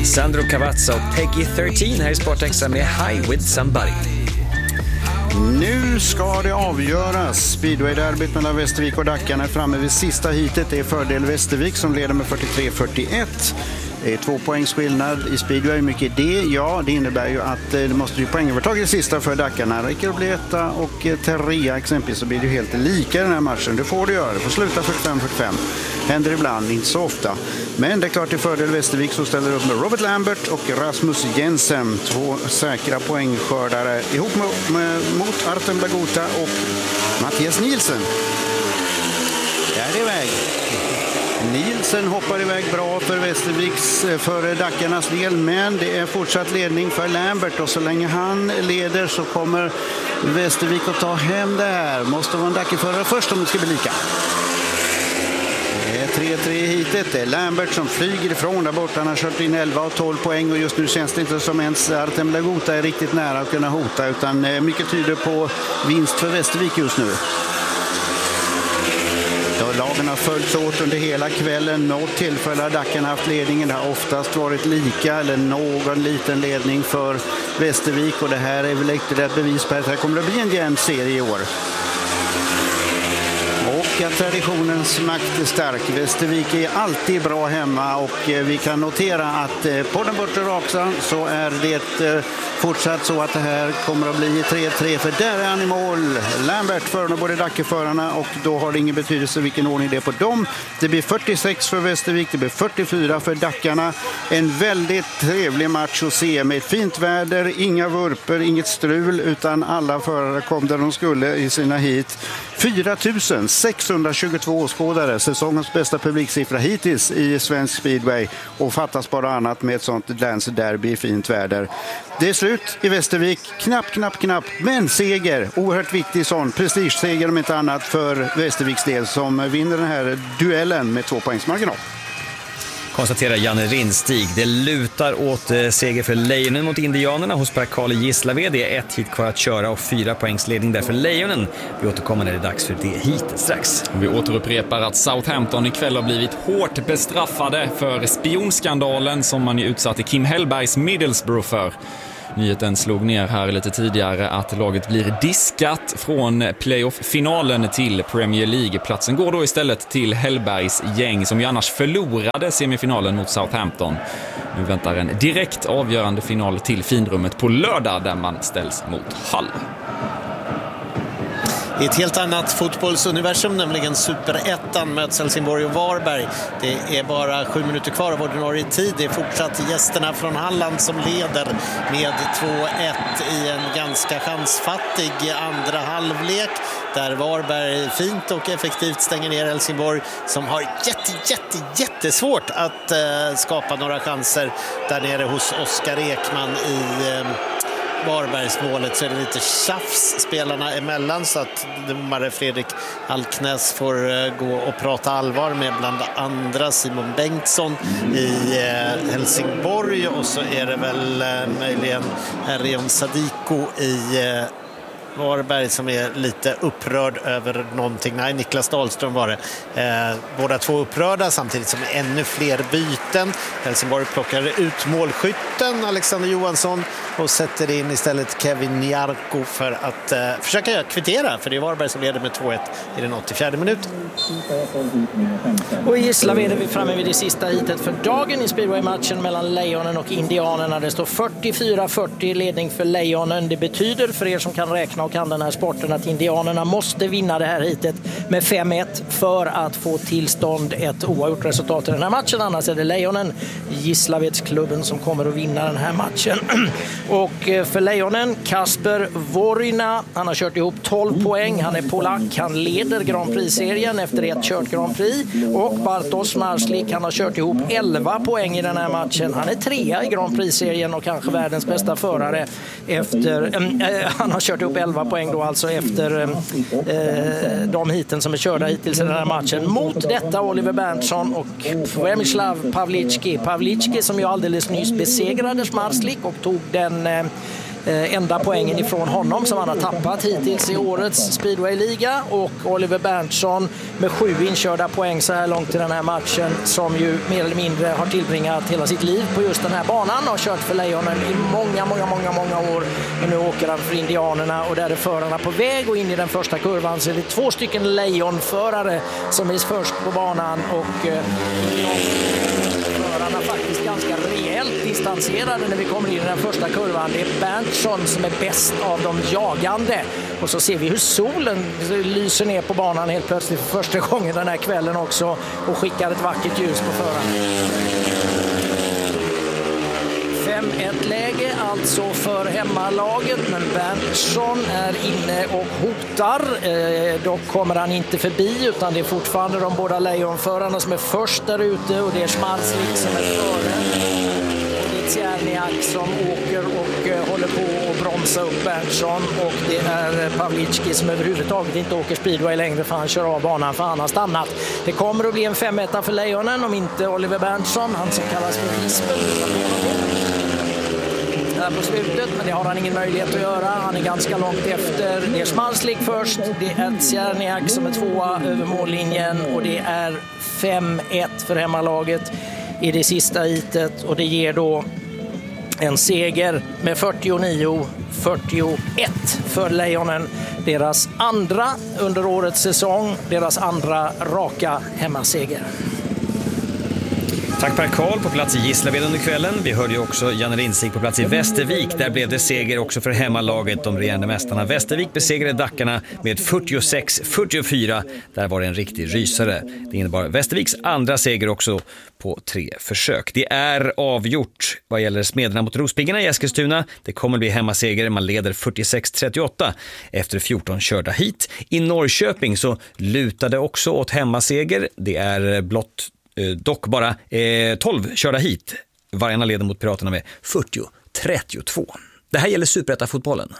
Sandro Cavazza och Peggy 13 här i Sportextra med High With Somebody. Nu ska det avgöras. Speedway-derbyt mellan Västervik och Dackarna är framme vid sista heatet. Det är fördel Västervik som leder med 43-41. Det är 2 poängs skillnad i speedway. Hur mycket är det? Ja, det innebär ju att det måste bli poängövertag i sista för Dackarna. Räcker att bli 1 och 3 exempelvis så blir det helt lika i den här matchen. Det får det göra. Det får sluta 45-45. Händer ibland, inte så ofta. Men det är klart till fördel Västervik som ställer upp med Robert Lambert och Rasmus Jensen. 2 säkra poängskördare ihop mot Artem Blaguta och Mattias Nielsen. Där är det iväg. Nielsen hoppar iväg bra för Västerviks, för Dackarnas del, men det är fortsatt ledning för Lambert och så länge han leder så kommer Västervik att ta hem det här. Måste vara en Dackeförare först om det ska bli lika. Det är 3-3 hitet. Det är Lambert som flyger ifrån där borta. Han har kört in 11 och 12 poäng och just nu känns det inte som ens Artem Blaguta är riktigt nära att kunna hota, utan mycket tyder på vinst för Västervik just nu. Lagen har följts åt under hela kvällen. Något tillfälle har Dackarna haft ledningen. Det har oftast varit lika eller någon liten ledning för Västervik. Och det här är väl ett bevis på att det här kommer att bli en jämn serie i år. Och att traditionens makt är stark. Västervik är alltid bra hemma och vi kan notera att på den bortre raksan så är det fortsatt så att det här kommer att bli 3-3, för där är han i mål. Lambert för både Dackeförarna och då har det ingen betydelse vilken ordning det är på dem. Det blir 46 för Västervik, det blir 44 för Dackarna. En väldigt trevlig match att se med fint väder, inga vurper, inget strul, utan alla förare kom där de skulle i sina hit. 4622 åskådare, säsongens bästa publiksiffra hittills i svensk speedway, och fattas bara annat med ett sånt Dance Derby i fint väder. Det är slut i Västervik, knapp, men seger, oerhört viktig sån, prestigeseger om inte annat för Västerviks del som vinner den här duellen med 2 poängs marginal. Konstaterar Janne Rinstig. Det lutar åt seger för Lejonen mot Indianerna hos Per-Karl Gislaved. Det är 1 hit kvar att köra och 4 poängs ledning där för Lejonen. Vi återkommer när det är dags för det hit strax. Vi återupprepar att Southampton ikväll har blivit hårt bestraffade för spionskandalen som man utsatte Kim Hellbergs Middlesbrough för. Nyheten slog ner här lite tidigare att laget blir diskat från playoff-finalen till Premier League. Platsen går då istället till Hellbergs gäng som ju annars förlorade semifinalen mot Southampton. Nu väntar en direkt avgörande final till finrummet på lördag där man ställs mot Hull. I ett helt annat fotbollsuniversum, nämligen Superettan, möts Helsingborg och Varberg. Det är bara 7 minuter kvar av ordinarie tid. Det är fortsatt gästerna från Halland som leder med 2-1 i en ganska chansfattig andra halvlek, där Varberg fint och effektivt stänger ner Helsingborg som har jättesvårt att skapa några chanser där nere hos Oskar Ekman i Varbergsmålet. Så är det lite tjafs spelarna emellan, så att domare Fredrik Alknäs får gå och prata allvar med bland andra Simon Bengtsson i Helsingborg, och så är det väl möjligen Rion Sadiko i Varberg som är lite upprörd över någonting. Nej, Niklas Dahlström var det. Båda två upprörda samtidigt som ännu fler byten. Helsingborg plockar ut målskytten Alexander Johansson och sätter in istället Kevin Jarko för att försöka kvittera, för det är Varberg som leder med 2-1 i den 84:e minuten. Och i Gislaved är vi framme vid det sista hitet för dagen i speedway-matchen mellan Lejonen och Indianerna. Det står 44-40 ledning för Lejonen. Det betyder för er som kan räkna och kan den här sporten att Indianerna måste vinna det här hitet med 5-1 för att få tillstånd ett oavgjort resultat i den här matchen. Annars är det Lejonen, Gislavedsklubben, som kommer att vinna den här matchen. Och för Lejonen, Kasper Vorina, han har kört ihop 12 poäng. Han är polack, han leder Grand Prix-serien efter ett kört Grand Prix. Och Bartosz Marslik, han har kört ihop 11 poäng i den här matchen. Han är 3 i Grand Prix-serien och kanske världens bästa förare efter, han har kört ihop 11 poäng då alltså efter de hiten som är körda hittills i den här matchen. Mot detta Oliver Berntsson och Przemysław Pawlicki som ju alldeles nyss besegrade Marslik och tog den enda poängen ifrån honom som han har tappat hittills i årets speedway-liga, och Oliver Berntsson med 7 inkörda poäng så här långt i den här matchen, som ju mer eller mindre har tillbringat hela sitt liv på just den här banan och kört för Lejonen i många år, och nu åker han för Indianerna, och där är förarna på väg och in i den första kurvan så är det 2 stycken Lejonförare som är först på banan, och förarna faktiskt ganska rejält distanserade när vi kommer in i den första kurvan. Det är Berntsson som är bäst av de jagande, och så ser vi hur solen lyser ner på banan helt plötsligt för första gången den här kvällen också och skickar ett vackert ljus på föraren. 5-1-läge alltså för hemmalaget, men Berntsson är inne och hotar. Dock kommer han inte förbi, utan det är fortfarande de båda Lejonförarna som är först där ute, och det är Schmalzlik som är före. Och det är Tjerniak som åker och håller på att bromsa upp Berntsson, och det är Pavlicki som överhuvudtaget inte åker speedway längre för han kör av banan för han har stannat. Det kommer att bli en 5-1 för Lejonen om inte Oliver Berntsson, han som kallas för Isbel, där på slutet, men det har han ingen möjlighet att göra. Han är ganska långt efter. Det är Schmalzlik först, det är Tjerniak som är 2 över mållinjen, och det är 5-1 för hemmalaget i det sista heatet, och det ger då en seger med 49-41 för Lejonen. Deras andra under årets säsong, deras andra raka hemmaseger. Tack Per Karl på plats i Gislaved under kvällen. Vi hörde ju också Janne Rindstig på plats i Västervik. Där blev det seger också för hemmalaget, de regerande mästarna. Västervik besegrade Dackarna med 46-44. Där var det en riktig rysare. Det innebar Västerviks andra seger också på 3 försök. Det är avgjort vad gäller Smederna mot Rospiggarna i Eskilstuna. Det kommer bli hemmaseger. Man leder 46-38 efter 14 körda hit. I Norrköping så lutade också åt hemmaseger. Det är blott dock bara 12 körda hit. Vargarna leder mot Piraterna med 40-32. Det här gäller Superetta-fotbollen.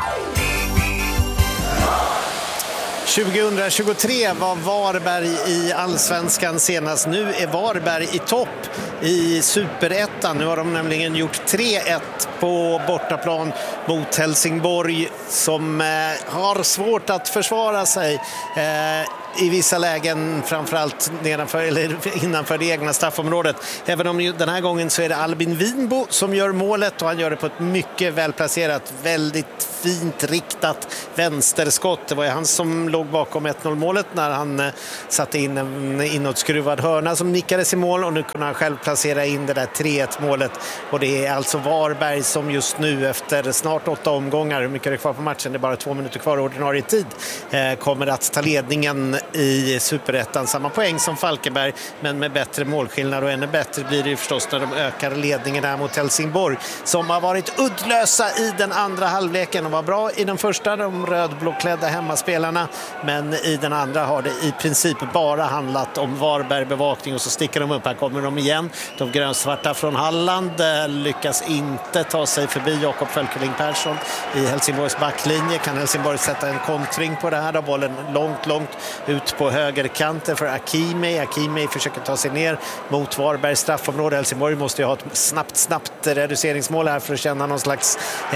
2023 var Varberg i Allsvenskan senast. Nu är Varberg i topp i Superettan. Nu har de nämligen gjort 3-1 på bortaplan mot Helsingborg, som har svårt att försvara sig i vissa lägen, framförallt innanför det egna straffområdet. Även om den här gången så är det Albin Winbo som gör målet, och han gör det på ett mycket välplacerat, väldigt fint riktat vänsterskott. Det var ju han som låg bakom 1-0-målet när han satte in en inåtskruvad hörna som nickades i mål, och nu kunde han själv placera in det där 3-1-målet. Och det är alltså Varberg som just nu efter snart 8 omgångar, hur mycket är det kvar på matchen, det är bara 2 minuter kvar ordinarie tid, kommer att ta ledningen i Superettan. Samma poäng som Falkenberg, men med bättre målskillnad, och ännu bättre blir det ju förstås när de ökar ledningen där mot Helsingborg, som har varit uddlösa i den andra halvleken. De var bra i den första, de rödblåklädda hemmaspelarna, men i den andra har det i princip bara handlat om Varberg-bevakning, och så sticker de upp. Här kommer de igen. De grönsvarta från Halland lyckas inte ta sig förbi Jakob Fölkeling Persson i Helsingborgs backlinje. Kan Helsingborg sätta en kontring på det här då? Bollen långt ut på högerkanten för Akimi. Akimi försöker ta sig ner mot Varbergs straffområde. Helsingborg måste ju ha ett snabbt reduceringsmål här för att känna någon slags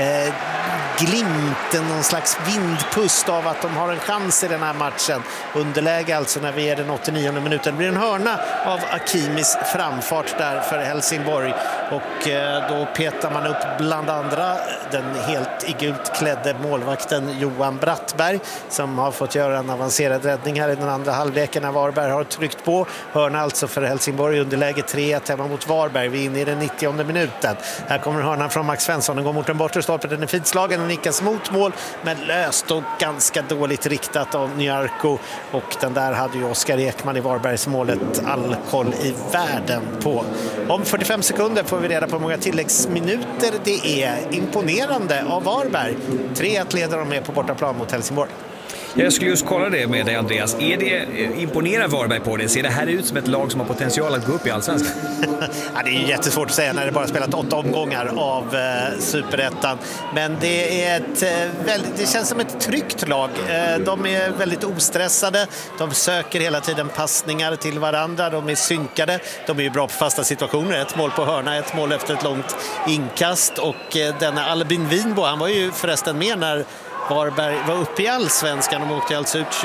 glimten, någon slags vindpust av att de har en chans i den här matchen. Underläge alltså när vi är den 89:e minuten. Det blir en hörna av Akimis framfart där för Helsingborg, och då petar man upp bland andra den helt i gult klädde målvakten Johan Brattberg, som har fått göra en avancerad räddning här i den andra halvleken när Varberg har tryckt på. Hörna alltså för Helsingborg, underläge 3-1 hemma mot Varberg. Vi är inne i den 90:e minuten. Här kommer hörnan från Max Svensson. Den går mot den bortre stolpen. Den är fitslagen och nickas mot mål, men löst och ganska dåligt riktat av Nyarko. Och den där hade ju Oskar Ekman i Varbergs målet all koll i världen på. Om 45 sekunder får vi reda på hur många tilläggsminuter det är. Imponerande av Varberg. 3-1 leder de med på bortaplan mot Helsingborg. Jag skulle just kolla det med dig, Andreas. Imponerar Varberg på det? Ser det här ut som ett lag som har potential att gå upp i Allsvenskan? Ja, det är ju jättesvårt att säga när det bara spelat 8 omgångar av Superettan. Men det känns som ett tryggt lag. De är väldigt ostressade. De söker hela tiden passningar till varandra. De är synkade. De är ju bra på fasta situationer. 1 mål på hörna, 1 mål efter ett långt inkast. Och denna Albin Winbo, han var ju förresten med när Varberg var uppe i Allsvenskan. De åkte alltså ut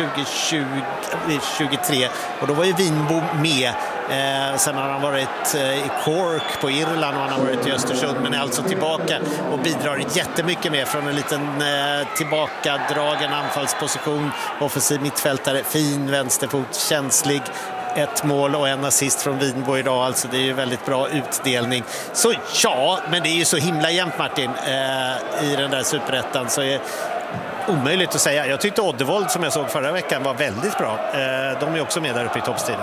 2023 och då var ju Winbo med. Sen har han varit i Cork på Irland och han har varit i Östersund, men är alltså tillbaka och bidrar jättemycket med från en liten tillbakadragen anfallsposition. Offensiv mittfältare, fin vänsterfot, känslig. 1 mål och 1 assist från Winbo idag, alltså det är ju väldigt bra utdelning. Så ja, men det är ju så himla jämnt, Martin, i den där Superettan, så är omöjligt att säga. Jag tyckte Oddevold, som jag såg förra veckan, var väldigt bra. De är också med där uppe i toppstriden.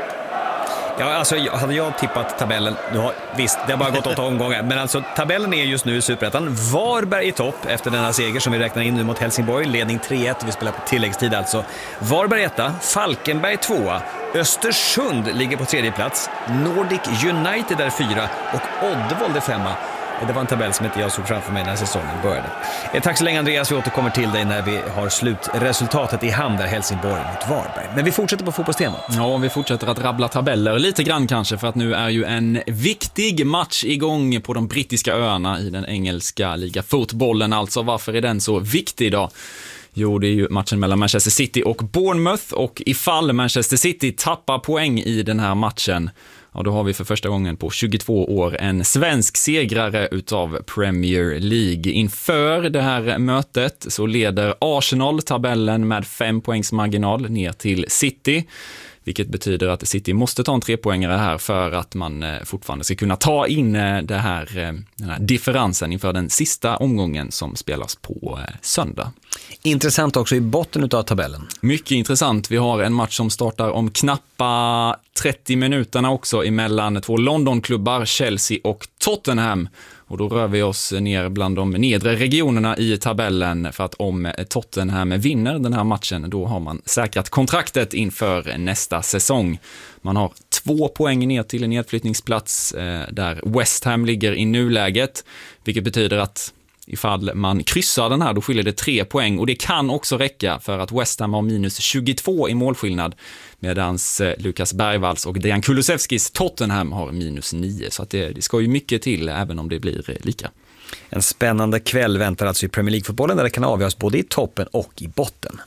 Ja, alltså hade jag tippat tabellen, visst, det har bara gått 8 omgångar, men alltså tabellen är just nu i Superettan. Varberg i topp efter denna seger som vi räknar in nu mot Helsingborg, ledning 3-1, vi spelar på tilläggstid alltså. Varberg 1, Falkenberg 2, Östersund ligger på 3:e plats, Nordic United är 4 och Oddevold är 5. Det var en tabell som inte jag såg framför mig när säsongen började. Tack så länge, Andreas, vi återkommer till dig när vi har slutresultatet i hamn där, Helsingborg mot Varberg. Men vi fortsätter på fotbollstemat. Ja, vi fortsätter att rabbla tabeller lite grann kanske, för att nu är ju en viktig match igång på de brittiska öarna i den engelska ligafotbollen. Alltså, varför är den så viktig då? Jo, det är ju matchen mellan Manchester City och Bournemouth, och ifall Manchester City tappar poäng i den här matchen, ja, då har vi för första gången på 22 år en svensk segrare utav Premier League. Inför det här mötet så leder Arsenal tabellen med 5 poängs marginal ner till City, vilket betyder att City måste ta en 3-poängare här för att man fortfarande ska kunna ta in den här differensen inför den sista omgången som spelas på söndag. Intressant också i botten av tabellen. Mycket intressant. Vi har en match som startar om knappa 30 minuterna också emellan 2 Londonklubbar, Chelsea och Tottenham. Och då rör vi oss ner bland de nedre regionerna i tabellen, för att om Tottenham vinner den här matchen, då har man säkrat kontraktet inför nästa säsong. Man har 2 poäng ner till en nedflyttningsplats där West Ham ligger i nuläget, vilket betyder att ifall man kryssar den här, då skiljer det 3 poäng, och det kan också räcka för att West Ham har minus 22 i målskillnad, medans Lukas Bergvalls och Dejan Kulusevskis Tottenham har minus 9, så att det ska ju mycket till även om det blir lika. En spännande kväll väntar alltså i Premier League-fotbollen, där det kan avgöras både i toppen och i botten.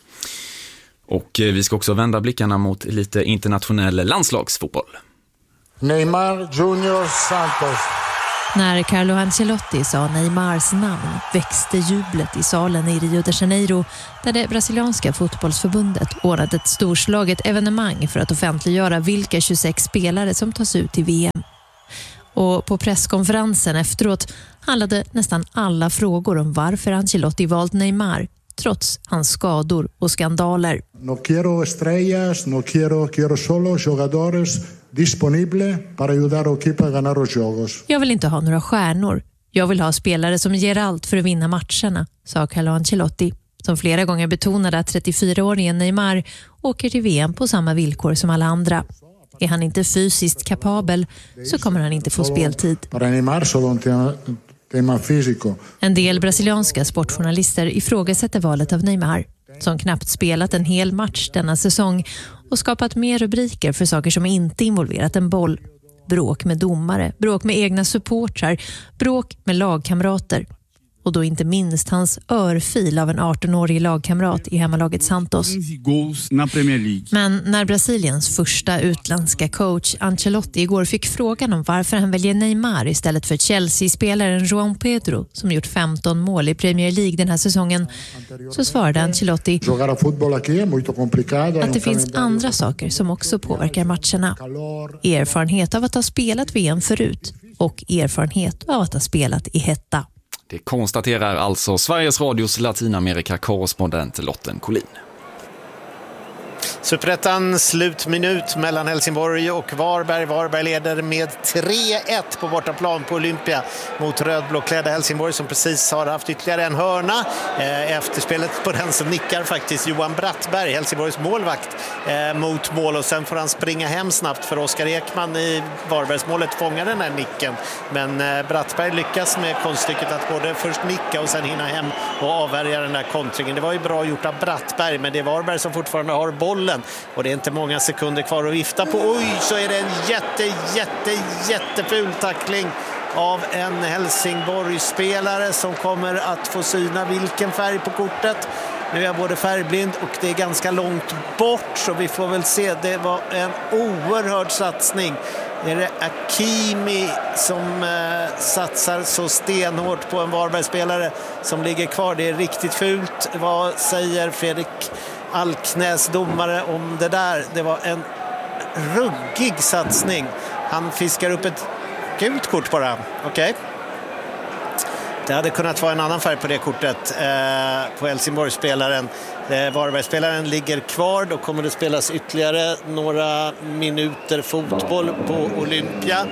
Och vi ska också vända blickarna mot lite internationell landslagsfotboll. Neymar Junior Santos. När Carlo Ancelotti sa Neymars namn växte jublet i salen i Rio de Janeiro, där det brasilianska fotbollsförbundet ordnat ett storslaget evenemang för att offentliggöra vilka 26 spelare som tas ut i VM. Och på presskonferensen efteråt handlade nästan alla frågor om varför Ancelotti valt Neymar, trots hans skador och skandaler. No quiero estrellas, no quiero solo jugadores disponible para ayudar al equipo a ganar los juegos. Jag vill inte ha några stjärnor. Jag vill ha spelare som ger allt för att vinna matcherna, sa Carlo Ancelotti, som flera gånger betonade att 34-åringen Neymar åker till VM på samma villkor som alla andra. Är han inte fysiskt kapabel så kommer han inte få speltid. En del brasilianska sportjournalister ifrågasätter valet av Neymar, som knappt spelat en hel match denna säsong och skapat mer rubriker för saker som inte involverat en boll. Bråk med domare, bråk med egna supportrar, bråk med lagkamrater. Och då inte minst hans örfil av en 18-årig lagkamrat i hemmalaget Santos. Men när Brasiliens första utländska coach Ancelotti igår fick frågan om varför han väljer Neymar istället för Chelsea-spelaren João Pedro, som gjort 15 mål i Premier League den här säsongen, så svarade Ancelotti att det finns andra saker som också påverkar matcherna. Erfarenhet av att ha spelat VM förut och erfarenhet av att ha spelat i hetta. Det konstaterar alltså Sveriges Radios Latinamerika-korrespondent Lotten Collin. Superettan, slutminut mellan Helsingborg och Varberg. Varberg leder med 3-1 på bortaplan på Olympia mot rödblåklädda Helsingborg som precis har haft ytterligare en hörna. Efterspelet på den så nickar faktiskt Johan Brattberg, Helsingborgs målvakt, mot mål, och sen får han springa hem snabbt för Oskar Ekman i Varbergsmålet fångar den här nicken. Men Brattberg lyckas med konststycket att både först nicka och sen hinna hem och avvärja den där kontringen. Det var ju bra gjort av Brattberg, men det är Varberg som fortfarande har bollen och det är inte många sekunder kvar att vifta på. Oj, så är det en jätteful tackling av en Helsingborg-spelare som kommer att få syna vilken färg på kortet. Nu är jag både färgblind och det är ganska långt bort, så vi får väl se. Det var en oerhörd satsning. Det är Akimi som satsar så stenhårt på en Varbergsspelare som ligger kvar. Det är riktigt fult. Vad säger Fredrik Alknäs, domare, om det där? Det var en ruggig satsning. Han fiskar upp ett gult kort bara. Okej. Det hade kunnat vara en annan färg på det kortet på Helsingborgsspelaren. Varbergsspelaren ligger kvar. Då kommer det spelas ytterligare några minuter fotboll på Olympia.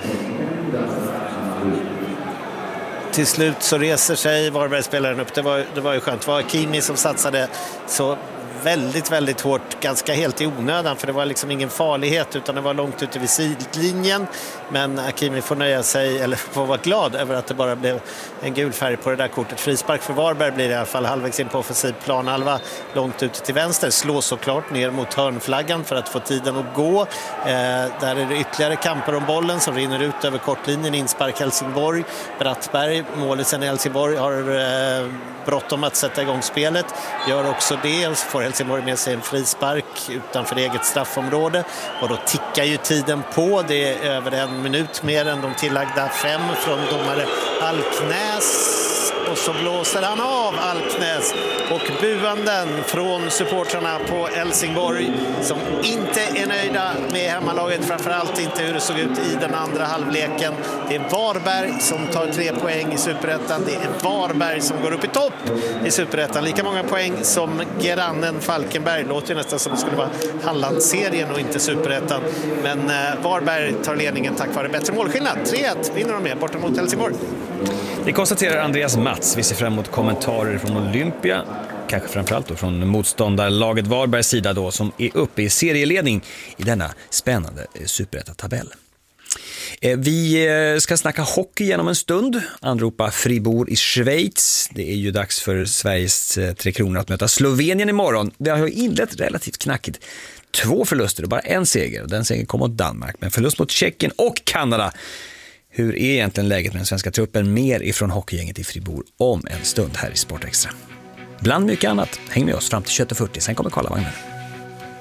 Till slut så reser sig Varbergsspelaren upp. Det var ju skönt. Det var Kimi som satsade så väldigt hårt, ganska helt i onödan, för det var liksom ingen farlighet utan det var långt ute vid sidlinjen. Men Akimi får nöja sig, eller får vara glad över att det bara blev en gul färg på det där kortet. Frispark för Varberg blir det i alla fall halvvägs in på offensiv planhalva, långt ute till vänster. Slår såklart ner mot hörnflaggan för att få tiden att gå. Där är det ytterligare kamper om bollen som rinner ut över kortlinjen. Inspark Helsingborg. Brattberg, målisen i Helsingborg, har bråttom att sätta igång spelet. Gör också det, och så får Helsingborg med sig en frispark utanför eget straffområde. Och då tickar ju tiden på. Det är över en minut mer än de tillagda 5 från domare Alknäs. Och så blåser han av Alknäs. Och buanden från supportrarna på Helsingborg som inte är nöjda med hemmalaget. Framförallt inte hur det såg ut i den andra halvleken. Det är Varberg som tar 3 poäng i Superettan. Det är Varberg som går upp i topp i Superettan. Lika många poäng som grannen Falkenberg. Låter ju nästan som det skulle vara Hallandserien och inte Superettan. Men Varberg tar ledningen tack vare bättre målskillnad. 3-1 vinner de med borta mot Helsingborg. Det konstaterar Andreas Mats. Vi ser fram emot kommentarer från Olympia. Kanske framförallt då från motståndarlaget Varbergs sida då, som är uppe i serieledning i denna spännande Superettan-tabell. Vi ska snacka hockey genom en stund. Anropa Fribourg i Schweiz. Det är ju dags för Sveriges 3 kronor att möta Slovenien imorgon. Det har inlett relativt knackigt. 2 förluster och bara en seger. Och den segern kom mot Danmark. Men förlust mot Tjeckien och Kanada. Hur är egentligen läget med den svenska truppen? Mer ifrån hockeygänget i Fribourg om en stund här i Sport Extra. Bland mycket annat. Häng med oss fram till 21:40. Sen kommer Karlavagnen.